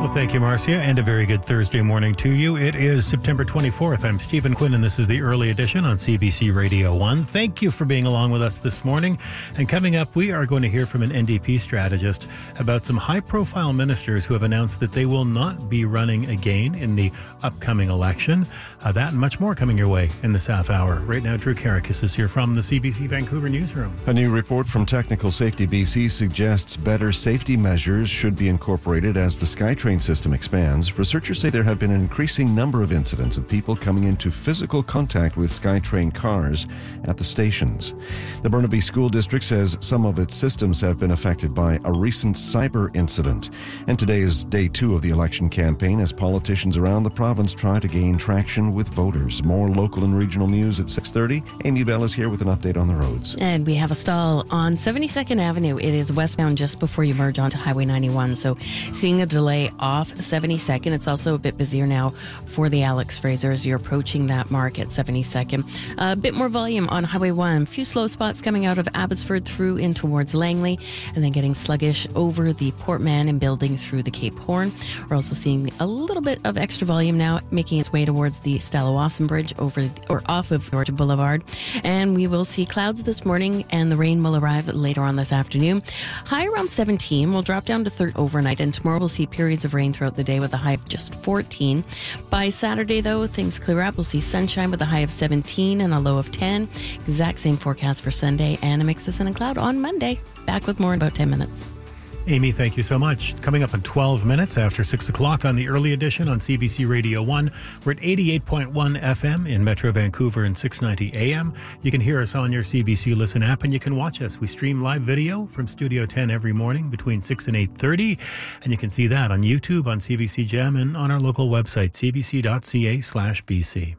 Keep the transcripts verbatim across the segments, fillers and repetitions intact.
Well, thank you, Marcia, and a very good Thursday morning to you. It is September twenty-fourth. I'm Stephen Quinn, and this is the Early Edition on C B C Radio one. Thank you for being along with us this morning. And coming up, we are going to hear from an N D P strategist about some high-profile ministers who have announced that they will not be running again in the upcoming election. Uh, that and much more coming your way in this half hour. Right now, Drew Karakis is here from the C B C Vancouver newsroom. A new report from Technical Safety B C suggests better safety measures should be incorporated as the SkyTrain system expands. Researchers say there have been an increasing number of incidents of people coming into physical contact with SkyTrain cars at the stations. The Burnaby School District says some of its systems have been affected by a recent cyber incident. And today is day two of the election campaign as politicians around the province try to gain traction with voters. More local and regional news at six thirty. Amy Bell is here with an update on the roads. And we have a stall on seventy-second Avenue. It is westbound just before you merge onto Highway ninety-one. So seeing a delay off seventy-second. It's also a bit busier now for the Alex Fraser as you're approaching that mark at seventy-second. A bit more volume on Highway one. A few slow spots coming out of Abbotsford through in towards Langley, and then getting sluggish over the Port Mann and building through the Cape Horn. We're also seeing a little bit of extra volume now making its way towards the Stella-Wasson Bridge over or off of Georgia Boulevard. And we will see clouds this morning, and the rain will arrive later on this afternoon. High around seventeen. We'll drop down to thirty overnight, and tomorrow we'll see periods of rain throughout the day with a high of just fourteen. By Saturday, though, things clear up. We'll see sunshine with a high of seventeen and a low of ten. Exact same forecast for Sunday, and a mix of sun and cloud on Monday. Back with more in about ten minutes. Amy, thank you so much. Coming up in twelve minutes after six o'clock on the Early Edition on C B C Radio one. We're at eighty-eight point one F M in Metro Vancouver and six ninety A M. You can hear us on your C B C Listen app, and you can watch us. We stream live video from Studio ten every morning between six and eight thirty, and you can see that on YouTube, on C B C Gem, and on our local website, c b c dot c a slash b c.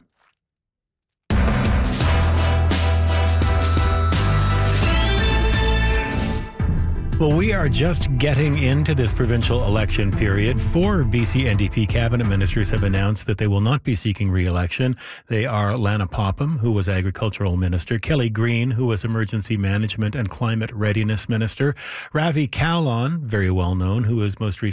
Well, we are just getting into this provincial election period. Four B C N D P cabinet ministers have announced that they will not be seeking re-election. They are Lana Popham, who was Agricultural Minister, Kelly Green, who was Emergency Management and Climate Readiness Minister, Ravi Kahlon, very well known, who was most recently